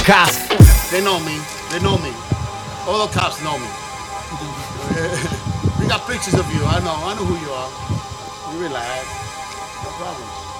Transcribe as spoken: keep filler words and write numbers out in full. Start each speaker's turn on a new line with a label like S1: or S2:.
S1: Cops, they know me. They know me. All the cops know me. We got pictures of you. I know. I know who you are. You relax. No problem.